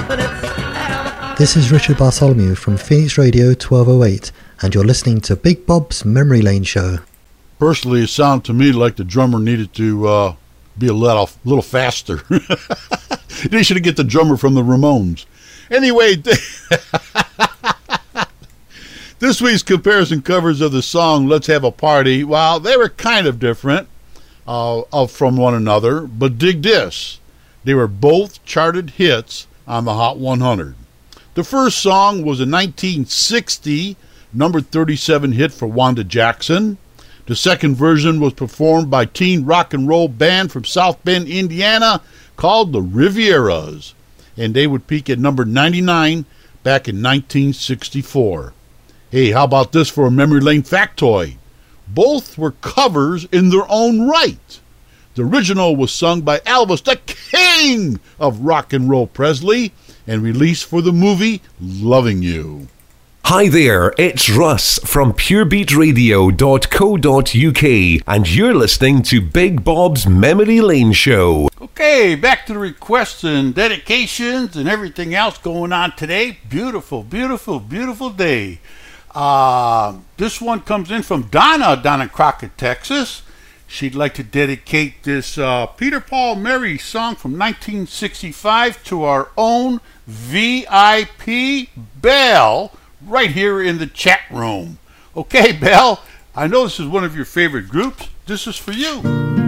This is Richard Bartholomew from Phoenix Radio 1208, and you're listening to Big Bob's Memory Lane Show. Personally, it sounded to me like the drummer needed to be a little faster. They should get the drummer from the Ramones. Anyway, this week's comparison covers of the song Let's Have a Party, while they were kind of different from one another, but dig this. They were both charted hits on the Hot 100. The first song was a 1960 number 37 hit for Wanda Jackson. The second version was performed by teen rock and roll band from South Bend, Indiana, called the Rivieras, and they would peak at number 99 back in 1964. Hey, how about this for a memory lane factoid? Both were covers in their own right. The original was sung by Elvis, the king of rock and roll Presley, and released for the movie Loving You. Hi there, it's Russ from purebeatradio.co.uk, and you're listening to Big Bob's Memory Lane Show. Okay, back to the requests and dedications and everything else going on today. Beautiful, beautiful, beautiful day. This one comes in from Donna down in Crockett, Texas. She'd like to dedicate this Peter Paul Mary song from 1965 to our own VIP Belle right here in the chat room. Okay, Belle, I know this is one of your favorite groups. This is for you.